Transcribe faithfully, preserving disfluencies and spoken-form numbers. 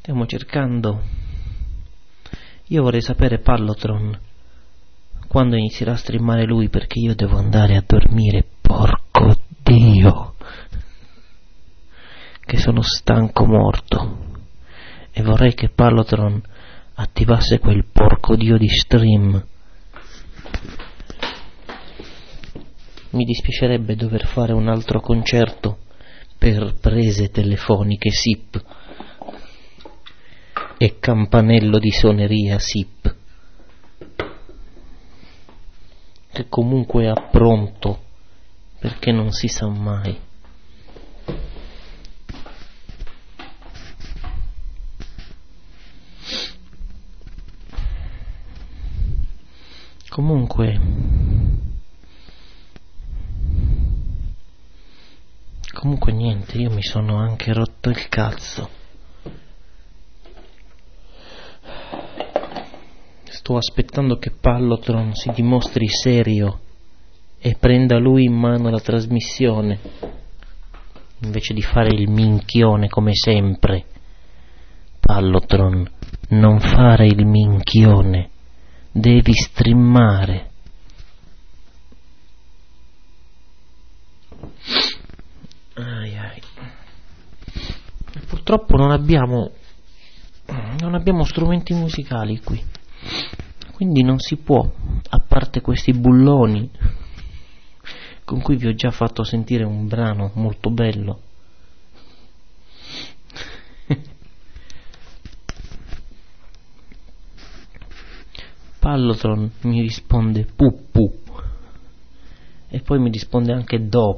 Stiamo cercando. Io vorrei sapere, Pallotron, quando inizierà a streamare lui, perché io devo andare a dormire, porco Dio, che sono stanco morto, e vorrei che Pallotron attivasse quel porco Dio di stream. Mi dispiacerebbe dover fare un altro concerto per prese telefoniche S I P e campanello di suoneria S I P, che comunque ha pronto, perché non si sa mai. Comunque comunque niente, io mi sono anche rotto il cazzo. Sto aspettando che Pallotron si dimostri serio e prenda lui in mano la trasmissione, invece di fare il minchione come sempre. Pallotron, non fare il minchione, devi streamare. Ai ai. Purtroppo non abbiamo non abbiamo strumenti musicali qui, quindi non si può, a parte questi bulloni con cui vi ho già fatto sentire un brano molto bello. Pallotron mi risponde puppu e poi mi risponde anche dopo.